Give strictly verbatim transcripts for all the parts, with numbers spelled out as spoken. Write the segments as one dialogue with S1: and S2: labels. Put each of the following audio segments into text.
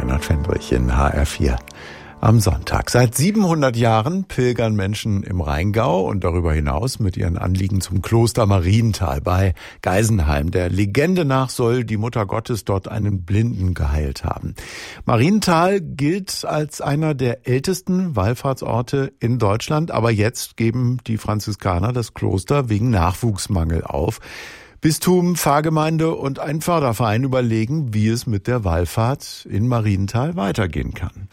S1: Reinhard Fendrich in H R vier. Am Sonntag. Seit siebenhundert Jahren pilgern Menschen im Rheingau und darüber hinaus mit ihren Anliegen zum Kloster Marienthal bei Geisenheim. Der Legende nach soll die Mutter Gottes dort einen Blinden geheilt haben. Marienthal gilt als einer der ältesten Wallfahrtsorte in Deutschland, aber jetzt geben die Franziskaner das Kloster wegen Nachwuchsmangel auf. Bistum, Pfarrgemeinde und ein Förderverein überlegen, wie es mit der Wallfahrt in Marienthal weitergehen kann.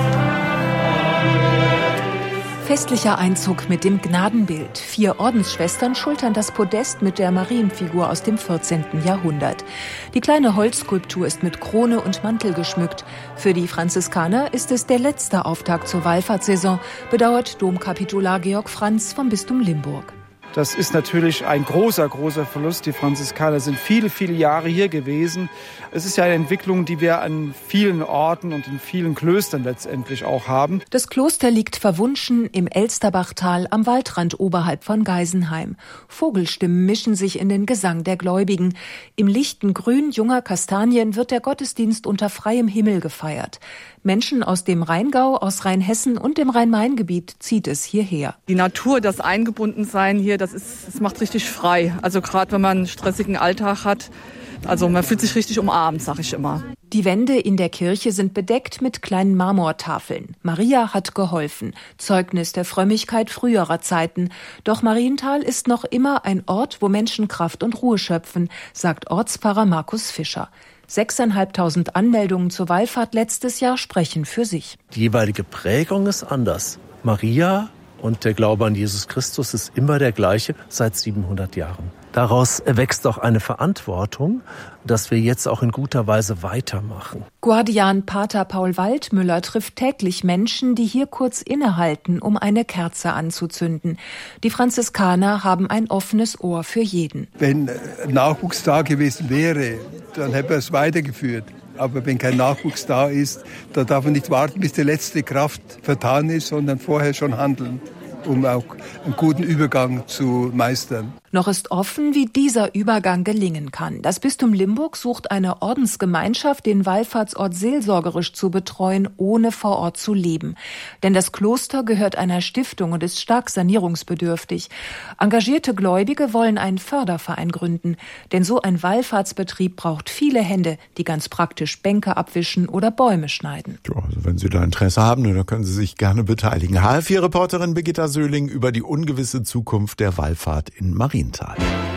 S2: Festlicher Einzug mit dem Gnadenbild. Vier Ordensschwestern schultern das Podest mit der Marienfigur aus dem vierzehnten Jahrhundert. Die kleine Holzskulptur ist mit Krone und Mantel geschmückt. Für die Franziskaner ist es der letzte Auftakt zur Wallfahrtssaison, bedauert Domkapitular Georg Franz vom Bistum Limburg.
S3: Das ist natürlich ein großer, großer Verlust. Die Franziskaner sind viele, viele Jahre hier gewesen. Es ist ja eine Entwicklung, die wir an vielen Orten und in vielen Klöstern letztendlich auch haben.
S2: Das Kloster liegt verwunschen im Elsterbachtal am Waldrand oberhalb von Geisenheim. Vogelstimmen mischen sich in den Gesang der Gläubigen. Im lichten Grün junger Kastanien wird der Gottesdienst unter freiem Himmel gefeiert. Menschen aus dem Rheingau, aus Rheinhessen und dem Rhein-Main-Gebiet zieht es hierher.
S4: Die Natur, das Eingebundensein hier, das ist, das macht richtig frei. Also gerade wenn man einen stressigen Alltag hat, also man fühlt sich richtig umarmt, sag ich immer.
S2: Die Wände in der Kirche sind bedeckt mit kleinen Marmortafeln. Maria hat geholfen, Zeugnis der Frömmigkeit früherer Zeiten. Doch Marienthal ist noch immer ein Ort, wo Menschen Kraft und Ruhe schöpfen, sagt Ortspfarrer Markus Fischer. Sechseinhalbtausend Anmeldungen zur Wallfahrt letztes Jahr sprechen für sich.
S5: Die jeweilige Prägung ist anders. Maria und der Glaube an Jesus Christus ist immer der gleiche seit siebenhundert Jahren. Daraus erwächst auch eine Verantwortung, dass wir jetzt auch in guter Weise weitermachen.
S2: Guardian Pater Paul Waldmüller trifft täglich Menschen, die hier kurz innehalten, um eine Kerze anzuzünden. Die Franziskaner haben ein offenes Ohr für jeden.
S6: Wenn Nachwuchs da gewesen wäre, dann hätte er es weitergeführt. Aber wenn kein Nachwuchs da ist, dann darf man nicht warten, bis die letzte Kraft vertan ist, sondern vorher schon handeln, um auch einen guten Übergang zu meistern.
S2: Noch ist offen, wie dieser Übergang gelingen kann. Das Bistum Limburg sucht eine Ordensgemeinschaft, den Wallfahrtsort seelsorgerisch zu betreuen, ohne vor Ort zu leben. Denn das Kloster gehört einer Stiftung und ist stark sanierungsbedürftig. Engagierte Gläubige wollen einen Förderverein gründen. Denn so ein Wallfahrtsbetrieb braucht viele Hände, die ganz praktisch Bänke abwischen oder Bäume schneiden.
S1: Ja, also wenn Sie da Interesse haben, dann können Sie sich gerne beteiligen. H R vier Reporterin Birgitta Söhling über die ungewisse Zukunft der Wallfahrt in Marienthal.